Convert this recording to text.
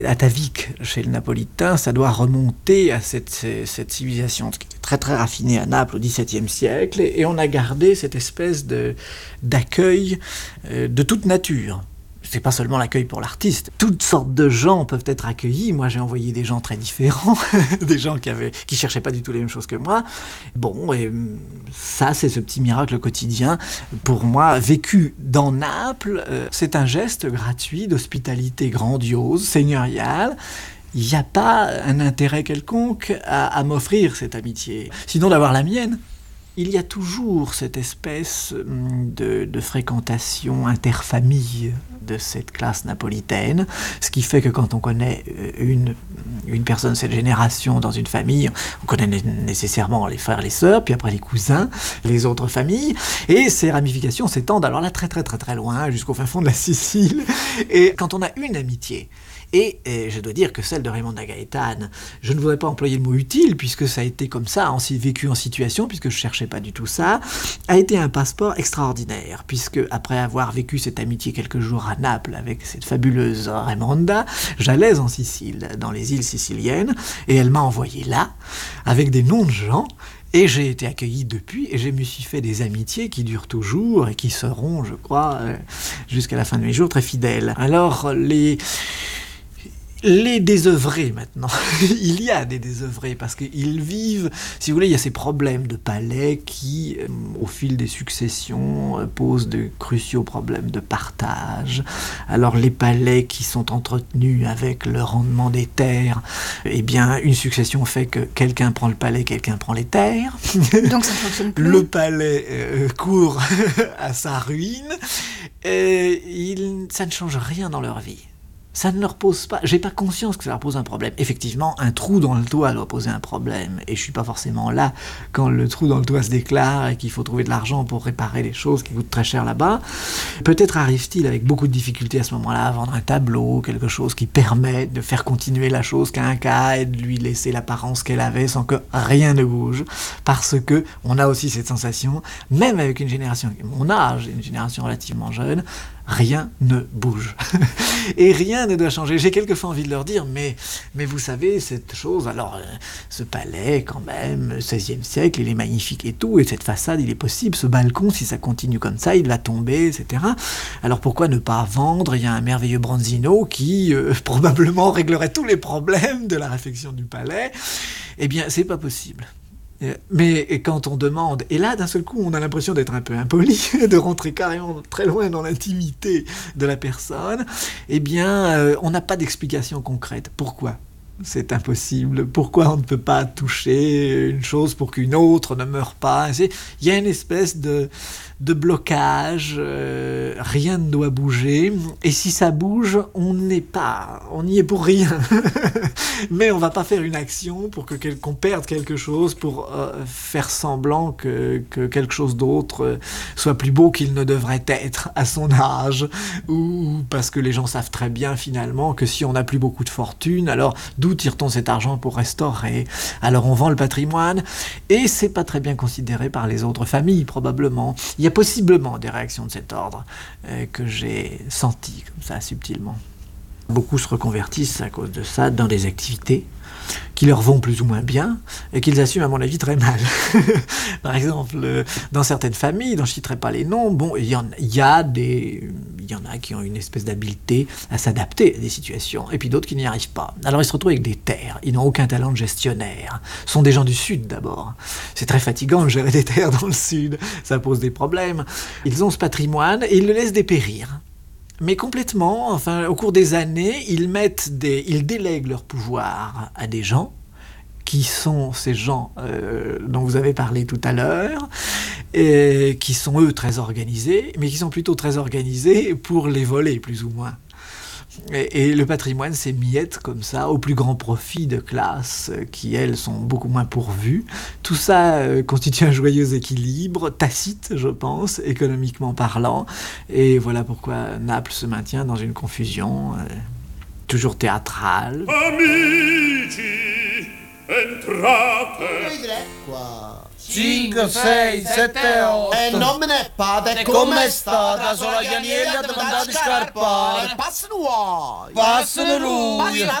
Atavique, chez le Napolitain, ça doit remonter à cette civilisation qui était très très raffinée à Naples au XVIIe siècle, et on a gardé cette espèce d'accueil de toute nature. C'est pas seulement l'accueil pour l'artiste. Toutes sortes de gens peuvent être accueillis. Moi, j'ai envoyé des gens très différents, des gens qui cherchaient pas du tout les mêmes choses que moi. Bon, et ça, c'est ce petit miracle quotidien. Pour moi, vécu dans Naples, c'est un geste gratuit d'hospitalité grandiose, seigneuriale. Il n'y a pas un intérêt quelconque à m'offrir cette amitié, sinon d'avoir la mienne. Il y a toujours cette espèce de fréquentation interfamille de cette classe napolitaine, ce qui fait que quand on connaît une personne de cette génération dans une famille, on connaît nécessairement les frères, les sœurs, puis après les cousins, les autres familles, et ces ramifications s'étendent alors là très très très très loin, jusqu'au fin fond de la Sicile. Et quand on a une amitié, et je dois dire que celle de Raimonda Gaetane, je ne voudrais pas employer le mot utile, puisque ça a été comme ça, vécu en situation, puisque je ne cherchais pas du tout ça, a été un passeport extraordinaire, puisque après avoir vécu cette amitié quelques jours à Naples avec cette fabuleuse Raimonda, j'allais en Sicile, dans les îles siciliennes, et elle m'a envoyé là, avec des noms de gens, et j'ai été accueilli depuis, et je me suis fait des amitiés qui durent toujours, et qui seront, je crois, jusqu'à la fin de mes jours, très fidèles. Alors, les désœuvrés maintenant, il y a des désœuvrés parce qu'ils vivent, si vous voulez, il y a ces problèmes de palais qui, au fil des successions, posent de cruciaux problèmes de partage. Alors les palais qui sont entretenus avec le rendement des terres, eh bien une succession fait que quelqu'un prend le palais, quelqu'un prend les terres. Donc ça ne fonctionne plus. Le palais court à sa ruine et ça ne change rien dans leur vie. Ça ne leur pose pas, j'ai pas conscience que ça leur pose un problème. Effectivement, un trou dans le toit doit poser un problème, et je suis pas forcément là quand le trou dans le toit se déclare et qu'il faut trouver de l'argent pour réparer les choses qui coûtent très cher là-bas. Peut-être arrive-t-il avec beaucoup de difficultés à ce moment-là à vendre un tableau, quelque chose qui permet de faire continuer la chose qu'un cas et de lui laisser l'apparence qu'elle avait sans que rien ne bouge, parce que on a aussi cette sensation, même avec une génération, mon âge, une génération relativement jeune, rien ne bouge. Et rien ne doit changer. J'ai quelquefois envie de leur dire, mais vous savez, cette chose, alors, ce palais, quand même, 16e siècle, il est magnifique et tout, et cette façade, il est possible, ce balcon, si ça continue comme ça, il va tomber, etc. Alors pourquoi ne pas vendre? Il y a un merveilleux Bronzino qui, probablement, réglerait tous les problèmes de la réfection du palais. Eh bien, c'est pas possible. Mais quand on demande, et là d'un seul coup on a l'impression d'être un peu impoli, de rentrer carrément très loin dans l'intimité de la personne, eh bien on n'a pas d'explication concrète. Pourquoi c'est impossible? Pourquoi on ne peut pas toucher une chose pour qu'une autre ne meure pas? Il y a une espèce de blocage, rien ne doit bouger, et si ça bouge, on n'y est pour rien. Mais on va pas faire une action pour qu'on perde quelque chose, pour faire semblant que quelque chose d'autre soit plus beau qu'il ne devrait être à son âge, ou parce que les gens savent très bien finalement que si on n'a plus beaucoup de fortune, alors d'où tire-t-on cet argent pour restaurer? Alors on vend le patrimoine, et c'est pas très bien considéré par les autres familles probablement. Il y a possiblement des réactions de cet ordre que j'ai senties comme ça subtilement. Beaucoup se reconvertissent à cause de ça dans des activités qui leur vont plus ou moins bien et qu'ils assument à mon avis très mal. Par exemple, dans certaines familles, dont je ne citerai pas les noms, bon, il y en a qui ont une espèce d'habileté à s'adapter à des situations, et puis d'autres qui n'y arrivent pas. Alors ils se retrouvent avec des terres, ils n'ont aucun talent de gestionnaire. Ce sont des gens du Sud d'abord. C'est très fatigant de gérer des terres dans le Sud, ça pose des problèmes. Ils ont ce patrimoine et ils le laissent dépérir. Mais complètement, enfin, au cours des années, ils délèguent leur pouvoir à des gens, qui sont ces gens dont vous avez parlé tout à l'heure, et qui sont eux très organisés, mais qui sont plutôt très organisés pour les voler, plus ou moins. Et le patrimoine s'émiette comme ça au plus grand profit de classes qui, elles, sont beaucoup moins pourvues. Tout ça constitue un joyeux équilibre, tacite, je pense, économiquement parlant. Et voilà pourquoi Naples se maintient dans une confusion toujours théâtrale. Amici, entrate! Qua. 5, 6, 7, 8. E non me ne pate, Come sta? Da sola Chianielli a domandare di scarpare. Passano vuoi? Passano lui.